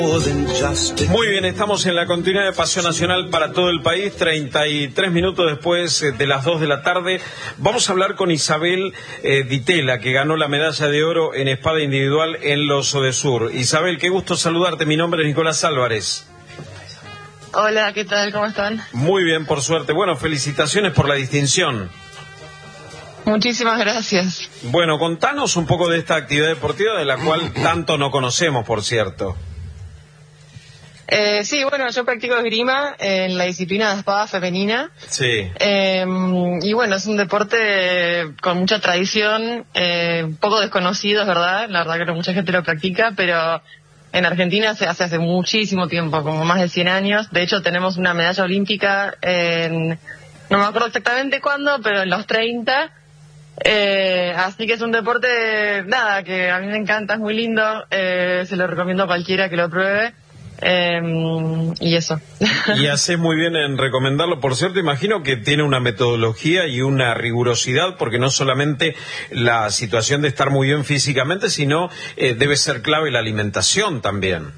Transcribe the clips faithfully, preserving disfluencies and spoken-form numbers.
Muy bien, estamos en la continuidad de Pasión Nacional para todo el país, treinta y tres minutos después de las dos de la tarde. Vamos a hablar con Isabel eh, Ditela, que ganó la medalla de oro en espada individual en los Odesur. Isabel, qué gusto saludarte, mi nombre es Nicolás Álvarez. Hola, ¿qué tal? ¿Cómo están? Muy bien, por suerte. Bueno, felicitaciones por la distinción. Muchísimas gracias. Bueno, contanos un poco de esta actividad deportiva de la cual tanto no conocemos, por cierto. Eh, sí, bueno, yo practico esgrima en la disciplina de espada femenina. Sí. Eh, y bueno, es un deporte con mucha tradición, eh, poco desconocido, es verdad, la verdad que no mucha gente lo practica, pero en Argentina se hace hace muchísimo tiempo, como más de cien años. De hecho, tenemos una medalla olímpica en, no me acuerdo exactamente cuándo, pero en los treinta. Eh, así que es un deporte, nada, que a mí me encanta, es muy lindo, eh, se lo recomiendo a cualquiera que lo pruebe. Eh, y eso. Y haces muy bien en recomendarlo. Por cierto, imagino que tiene una metodología y una rigurosidad, porque no solamente la situación de estar muy bien físicamente, sino eh, debe ser clave la alimentación también.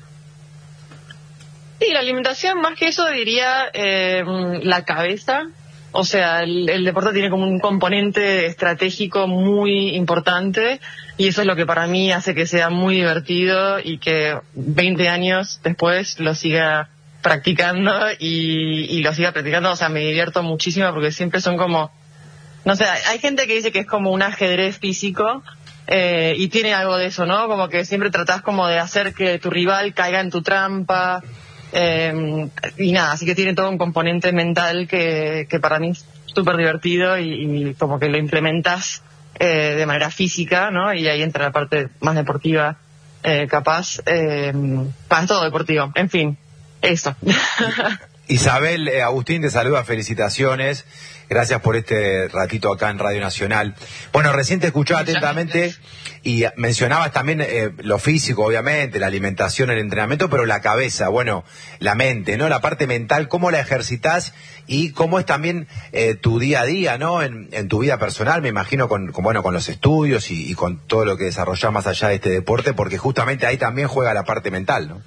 Sí, la alimentación, más que eso, diría eh, la cabeza. O sea, el, el deporte tiene como un componente estratégico muy importante y eso es lo que para mí hace que sea muy divertido y que veinte años después lo siga practicando y, y lo siga practicando. O sea, me divierto muchísimo porque siempre son como, no sé, hay gente que dice que es como un ajedrez físico eh, y tiene algo de eso, ¿no? Como que siempre tratás como de hacer que tu rival caiga en tu trampa. Eh, y nada, así que tiene todo un componente mental que, que para mí es súper divertido y, y como que lo implementas eh, de manera física, ¿no? Y ahí entra la parte más deportiva, eh, capaz. Eh, para todo deportivo, en fin, eso. Isabel, eh, Agustín te saluda, felicitaciones, gracias por este ratito acá en Radio Nacional. Bueno, recién te escuchaba atentamente y mencionabas también eh, lo físico, obviamente, la alimentación, el entrenamiento, pero la cabeza, bueno, la mente, ¿no? La parte mental, ¿cómo la ejercitas y cómo es también eh, tu día a día, ¿no? En, en tu vida personal, me imagino, con, con bueno, con los estudios y, y con todo lo que desarrollás más allá de este deporte, porque justamente ahí también juega la parte mental, ¿no?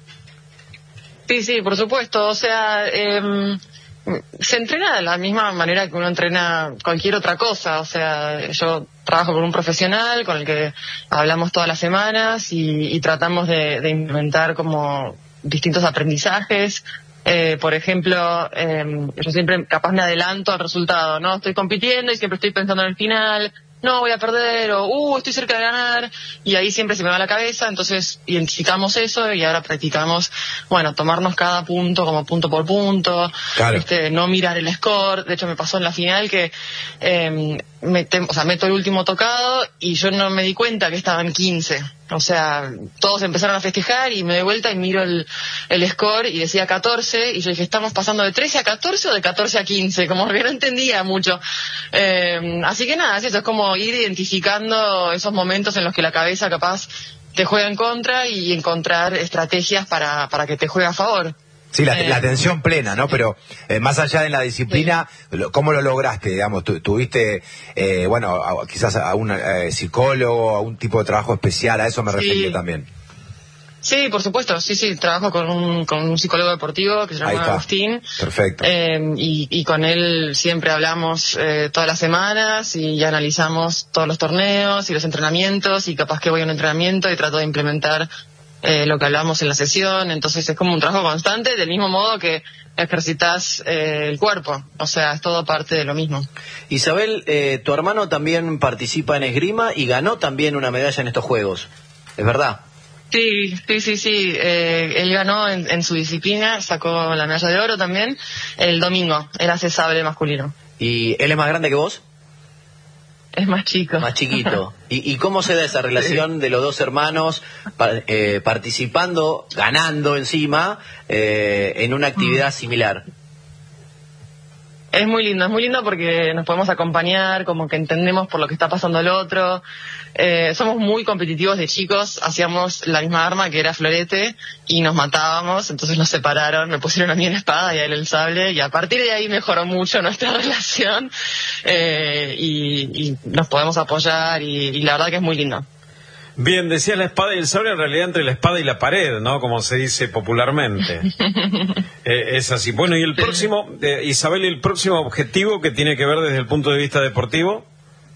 Sí, sí, por supuesto. O sea, eh, se entrena de la misma manera que uno entrena cualquier otra cosa. O sea, yo trabajo con un profesional con el que hablamos todas las semanas y, y tratamos de, de implementar como distintos aprendizajes. Eh, por ejemplo, eh, yo siempre capaz me adelanto al resultado, ¿no? Estoy compitiendo y siempre estoy pensando en el final. No, voy a perder, o uh, estoy cerca de ganar, y ahí siempre se me va la cabeza. Entonces identificamos eso y ahora practicamos, bueno, tomarnos cada punto como punto por punto, claro. este, no mirar el score. De hecho me pasó en la final que eh, mete, o sea, meto el último tocado y yo no me di cuenta que estaban quince. O sea, todos empezaron a festejar y me doy vuelta y miro el, el score y decía catorce y yo dije, ¿estamos pasando de trece a catorce o de catorce a quince? Como que no entendía mucho. Eh, así que nada, es eso, es como ir identificando esos momentos en los que la cabeza capaz te juega en contra y encontrar estrategias para, para que te juegue a favor. Sí, la, Eh, la atención plena, ¿no? Pero eh, más allá de la disciplina, sí. ¿Cómo lo lograste? Digamos, tu, tuviste, eh, bueno, a, quizás a un eh, psicólogo, a un tipo de trabajo especial, a eso me refería sí. también. Sí, por supuesto, sí, sí, trabajo con un, con un psicólogo deportivo que se llama Agustín. Perfecto. Eh, y, y con él siempre hablamos eh, todas las semanas y ya analizamos todos los torneos y los entrenamientos y capaz que voy a un entrenamiento y trato de implementar eh, lo que hablamos en la sesión. Entonces es como un trabajo constante, del mismo modo que ejercitas eh, el cuerpo, o sea, es todo parte de lo mismo. Isabel, eh, tu hermano también participa en esgrima y ganó también una medalla en estos Juegos, ¿es verdad? Sí, sí, sí, sí. Eh, él ganó en, en su disciplina, sacó la medalla de oro también el domingo. Él hace sable masculino. ¿Y él es más grande que vos? Es más chico. Más chiquito. ¿Y, y cómo se da esa relación de los dos hermanos pa, eh, participando, ganando encima, eh, en una actividad similar? Es muy lindo, es muy lindo porque nos podemos acompañar, como que entendemos por lo que está pasando el otro. Eh, somos muy competitivos de chicos, hacíamos la misma arma que era florete y nos matábamos, entonces nos separaron, me pusieron a mí en espada y a él el sable y a partir de ahí mejoró mucho nuestra relación eh, y, y nos podemos apoyar y, y la verdad que es muy lindo. Bien, decías la espada y el sable, en realidad entre la espada y la pared, ¿no? Como se dice popularmente. eh, es así. Bueno, y el próximo, eh, Isabel, el próximo objetivo que tiene que ver desde el punto de vista deportivo.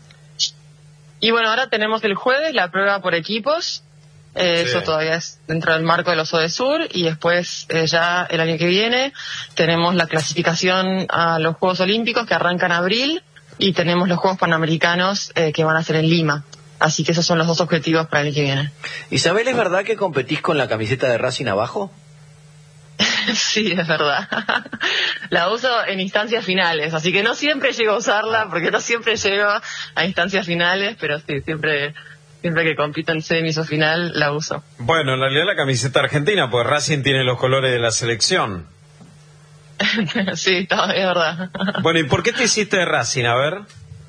Y bueno, ahora tenemos el jueves la prueba por equipos. Eh, Sí. Eso todavía es dentro del marco de los ODESUR, y después eh, ya el año que viene tenemos la clasificación a los Juegos Olímpicos que arrancan en abril, y tenemos los Juegos Panamericanos eh, que van a ser en Lima. Así que esos son los dos objetivos para el año que viene. Isabel, ¿es verdad que competís con la camiseta de Racing abajo? Sí, es verdad. La uso en instancias finales, así que no siempre llego a usarla, porque no siempre llego a instancias finales, pero sí, siempre... Siempre que compito en semis o final, la uso. Bueno, en realidad la camiseta argentina, pues Racing tiene los colores de la selección. Sí, no, es verdad. Bueno, ¿y por qué te hiciste de Racing? A ver.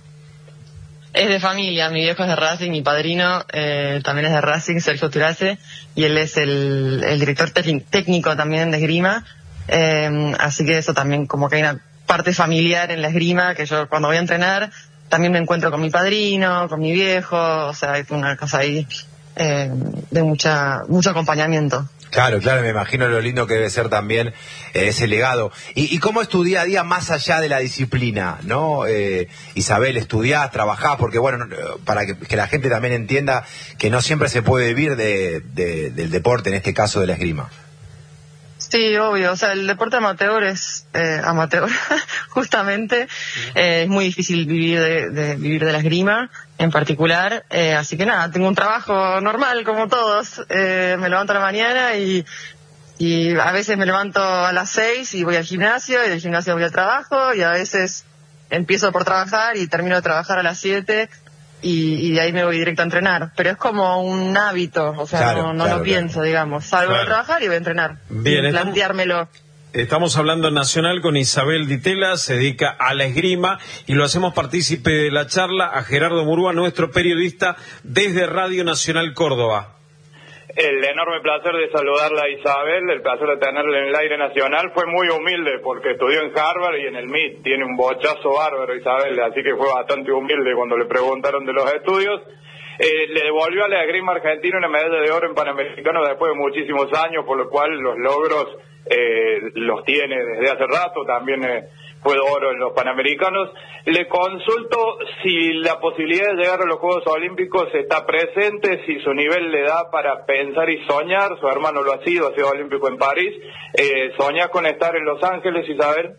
Es de familia, mi viejo es de Racing, mi padrino eh, también es de Racing, Sergio Turace, y él es el, el director tec- técnico también de esgrima, eh, así que eso también, como que hay una parte familiar en la esgrima, que yo cuando voy a entrenar también me encuentro con mi padrino, con mi viejo, o sea, hay una cosa ahí eh, de mucha mucho acompañamiento. Claro, claro, me imagino lo lindo que debe ser también eh, ese legado. ¿Y, ¿Y cómo es tu día a día más allá de la disciplina, no? Eh, Isabel, ¿estudiás, trabajás? Porque bueno, para que, que la gente también entienda que no siempre se puede vivir de, de, del deporte, en este caso de la esgrima. Sí, obvio, o sea, el deporte amateur es eh, amateur, justamente, eh, es muy difícil vivir de, de vivir de la esgrima en particular, eh, así que nada, tengo un trabajo normal como todos, eh, me levanto a la mañana y, y a veces me levanto a las seis y voy al gimnasio, y del gimnasio voy al trabajo, y a veces empiezo por trabajar y termino de trabajar a las siete, y, y de ahí me voy directo a entrenar, pero es como un hábito, o sea, Claro, no, no claro, lo claro. pienso, digamos, salgo Claro. de trabajar y voy a entrenar. Bien, Y estamos- planteármelo. Estamos hablando en Nacional con Isabel Ditela, se dedica a la esgrima, y lo hacemos partícipe de la charla a Gerardo Murúa, nuestro periodista desde Radio Nacional Córdoba. El enorme placer de saludarla a Isabel, el placer de tenerla en el aire nacional. Fue muy humilde porque estudió en Harvard y en el M I T. Tiene un bochazo bárbaro, Isabel, así que fue bastante humilde cuando le preguntaron de los estudios. Eh, le devolvió a la esgrima argentina una medalla de oro en Panamericanos después de muchísimos años, por lo cual los logros eh, los tiene desde hace rato. También eh, fue de oro en los Panamericanos. Le consulto si la posibilidad de llegar a los Juegos Olímpicos está presente, si su nivel le da para pensar y soñar. Su hermano lo ha sido, ha sido olímpico en París. Eh, ¿Soñás con estar en Los Ángeles, Isabel?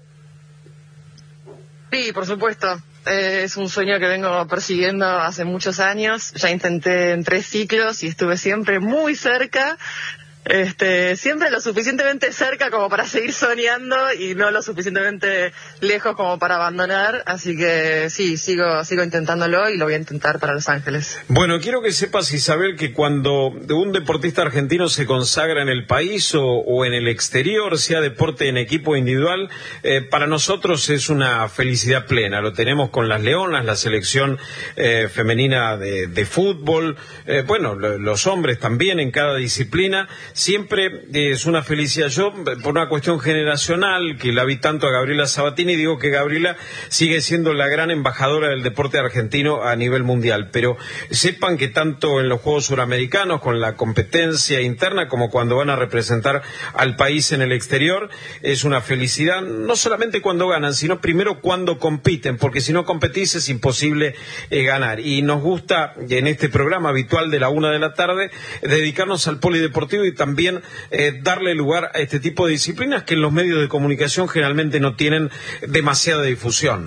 Sí, por supuesto. Eh, es un sueño que vengo persiguiendo hace muchos años. Ya intenté en tres ciclos y estuve siempre muy cerca. Este, siempre lo suficientemente cerca como para seguir soñando y no lo suficientemente lejos como para abandonar, así que sí, sigo sigo intentándolo y lo voy a intentar para Los Ángeles. Bueno, quiero que sepas, Isabel, que cuando un deportista argentino se consagra en el país o, o en el exterior, sea deporte en equipo o individual, eh, para nosotros es una felicidad plena. Lo tenemos con las Leonas, la selección eh, femenina de, de fútbol, eh, bueno, lo, los hombres también en cada disciplina. Siempre es una felicidad. Yo, por una cuestión generacional, que la vi tanto a Gabriela Sabatini, digo que Gabriela sigue siendo la gran embajadora del deporte argentino a nivel mundial. Pero sepan que tanto en los Juegos Suramericanos, con la competencia interna, como cuando van a representar al país en el exterior, es una felicidad, no solamente cuando ganan, sino primero cuando compiten, porque si no competís es imposible eh, ganar. Y nos gusta, en este programa habitual de la una de la tarde, dedicarnos al polideportivo y también eh, darle lugar a este tipo de disciplinas que en los medios de comunicación generalmente no tienen demasiada difusión.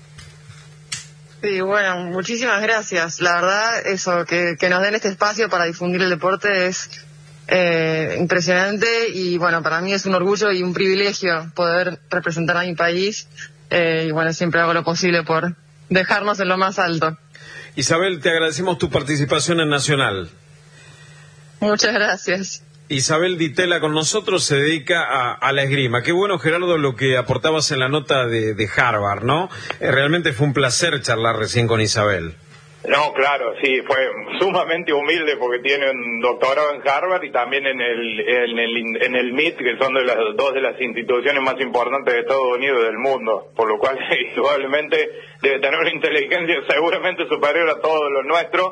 Sí, bueno, muchísimas gracias. La verdad, eso, que, que nos den este espacio para difundir el deporte es eh, impresionante y bueno, para mí es un orgullo y un privilegio poder representar a mi país eh, y bueno, siempre hago lo posible por dejarnos en lo más alto. Isabel, te agradecemos tu participación en Nacional. Muchas gracias. Isabel Ditela con nosotros, se dedica a, a la esgrima. Qué bueno, Gerardo, lo que aportabas en la nota de, de Harvard, ¿no? Eh, realmente fue un placer charlar recién con Isabel. No, claro, sí, fue sumamente humilde porque tiene un doctorado en Harvard y también en el en el, en el M I T, que son de las dos de las instituciones más importantes de Estados Unidos y del mundo, por lo cual probablemente debe tener una inteligencia seguramente superior a todo lo nuestro.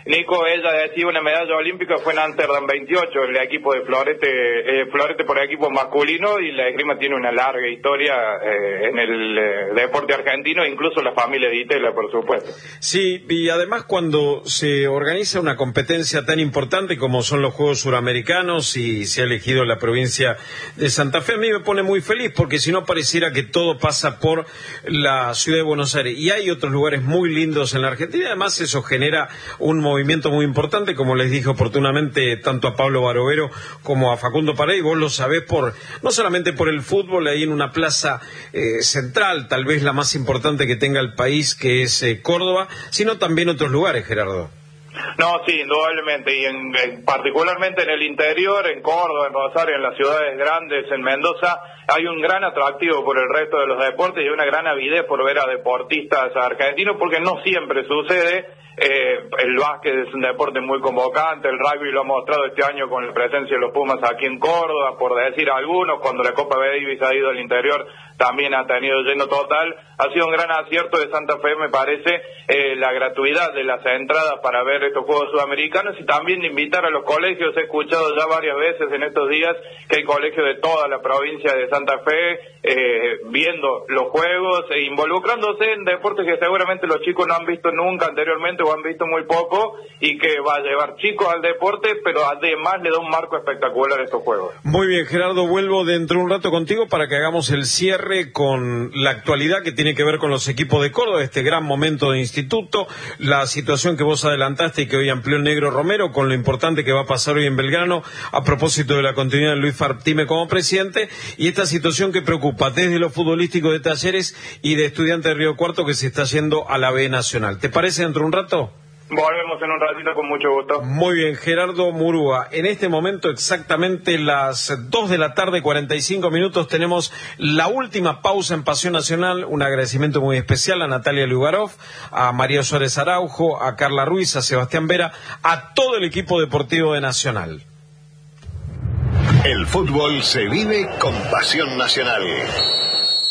Nico, ella decía una medalla olímpica fue en Amsterdam veintiocho, el equipo de Florete, eh, Florete por equipo masculino, y la esgrima tiene una larga historia eh, en el eh, deporte argentino, incluso la familia de Itela, por supuesto. Sí, y además cuando se organiza una competencia tan importante como son los Juegos Suramericanos y se ha elegido la provincia de Santa Fe, a mí me pone muy feliz, porque si no pareciera que todo pasa por la ciudad de Buenos Aires, y hay otros lugares muy lindos en la Argentina, y además eso genera un movimiento muy importante, como les dije oportunamente tanto a Pablo Barovero como a Facundo Paredes. Vos lo sabés por, no solamente por el fútbol, ahí en una plaza eh, central, tal vez la más importante que tenga el país, que es eh, Córdoba, sino también otros lugares, Gerardo. No, sí, indudablemente, y en, en, particularmente en el interior, en Córdoba, en Rosario, en las ciudades grandes, en Mendoza, hay un gran atractivo por el resto de los deportes y una gran avidez por ver a deportistas argentinos, porque no siempre sucede. Eh, el básquet es un deporte muy convocante, el rugby lo ha mostrado este año con la presencia de los Pumas aquí en Córdoba, por decir algunos, cuando la Copa Davis ha ido al interior también ha tenido lleno total. Ha sido un gran acierto de Santa Fe, me parece, eh, la gratuidad de las entradas para ver estos Juegos Sudamericanos, y también invitar a los colegios. He escuchado ya varias veces en estos días que hay colegios de toda la provincia de Santa Fe eh, viendo los Juegos e involucrándose en deportes que seguramente los chicos no han visto nunca anteriormente o han visto muy poco, y que va a llevar chicos al deporte, pero además le da un marco espectacular a estos Juegos. Muy bien, Gerardo, vuelvo dentro de un rato contigo para que hagamos el cierre con la actualidad que tiene que ver con los equipos de Córdoba, este gran momento de instituto, la situación que vos adelantaste y que hoy amplió el Negro Romero, con lo importante que va a pasar hoy en Belgrano a propósito de la continuidad de Luis Fartime como presidente, y esta situación que preocupa desde lo futbolístico de Talleres y de Estudiantes de Río Cuarto, que se está yendo a la B Nacional. ¿Te parece dentro de un rato? Volvemos en un ratito con mucho gusto. Muy bien, Gerardo Murúa. En este momento, exactamente las dos de la tarde, cuarenta y cinco minutos, tenemos la última pausa en Pasión Nacional. Un agradecimiento muy especial a Natalia Lugarov, a María Suárez Araujo, a Carla Ruiz, a Sebastián Vera, a todo el equipo deportivo de Nacional. El fútbol se vive con Pasión Nacional.